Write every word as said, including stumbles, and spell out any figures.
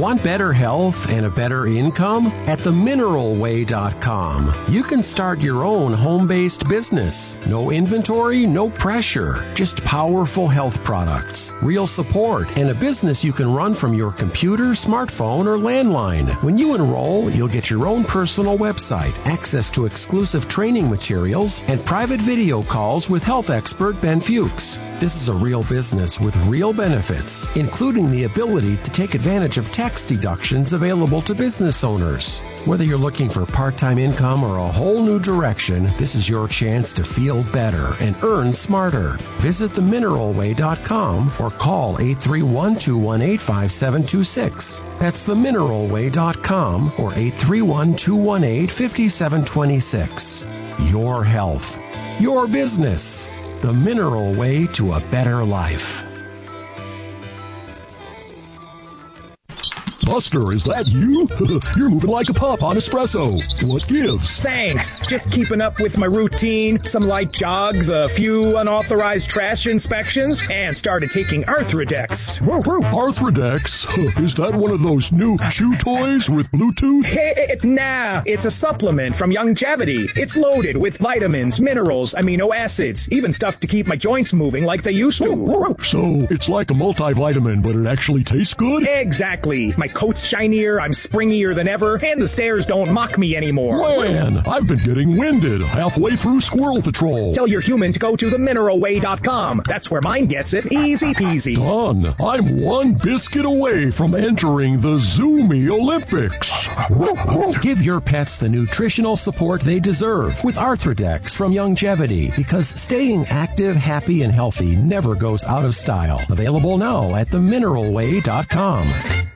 Want better health and a better income? At the mineral way dot com, you can start your own home-based business. No inventory, no pressure. Just powerful health products, real support, and a business you can run from your computer, smartphone, or landline. When you enroll, you'll get your own personal website, access to exclusive training materials, and private video calls with health expert Ben Fuchs. This is a real business with real benefits, including the ability to take advantage of tax deductions available to business owners. Whether you're looking for part-time income or a whole new direction, this is your chance to feel better and earn smarter. Visit the mineral way dot com or call eight three one, two one eight, five seven two six. That's the mineral way dot com or eight three one, two one eight, five seven two six. Your health, your business. The Mineral Way to a better life. Buster, is that you? You're moving like a pup on espresso. What gives? Thanks. Just keeping up with my routine. Some light jogs, a few unauthorized trash inspections, and started taking Arthrodex. Arthrodex? Is that one of those new chew toys with Bluetooth? Hey, nah, it's a supplement from Youngevity. It's loaded with vitamins, minerals, amino acids, even stuff to keep my joints moving like they used to. So it's like a multivitamin, but it actually tastes good? Exactly. My coat's shinier, I'm springier than ever, and the stairs don't mock me anymore. Man, I've been getting winded halfway through Squirrel Patrol. Tell your human to go to the mineral way dot com. That's where mine gets it. Easy peasy. Done. I'm one biscuit away from entering the Zoomy Olympics. Give your pets the nutritional support they deserve with Arthrodex from Youngevity, because staying active, happy, and healthy never goes out of style. Available now at the mineral way dot com.